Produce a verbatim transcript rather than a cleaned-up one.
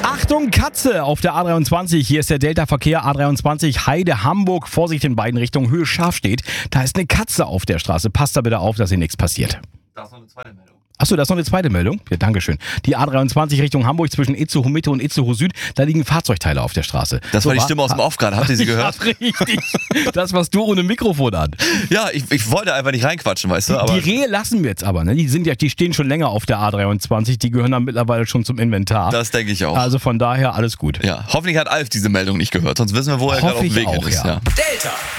Achtung, Katze auf der A dreiundzwanzig. Hier ist der Delta-Verkehr A dreiundzwanzig Heide, Hamburg. Vorsicht in beiden Richtungen, Höhe scharf steht. Da ist eine Katze auf der Straße. Passt da bitte auf, dass hier nichts passiert. Da ist noch eine zweite Meldung. Achso, da ist noch eine zweite Meldung. Ja, dankeschön. Die A dreiundzwanzig Richtung Hamburg zwischen Itzehoe Mitte und Itzehoe Süd. Da liegen Fahrzeugteile auf der Straße. Das so, war die Stimme aus dem Off gerade. Habt ihr sie gehört? Ja, richtig. Das, was du ohne Mikrofon an. Ja, ich, ich wollte einfach nicht reinquatschen, weißt du. Aber die Rehe lassen wir jetzt aber. Ne? Die, sind ja, die stehen schon länger auf der A dreiundzwanzig. Die gehören dann mittlerweile schon zum Inventar. Das denke ich auch. Also von daher alles gut. Ja, hoffentlich hat Alf diese Meldung nicht gehört. Sonst wissen wir, wo er gerade auf dem Weg auch, ist. Ja. Ja. Delta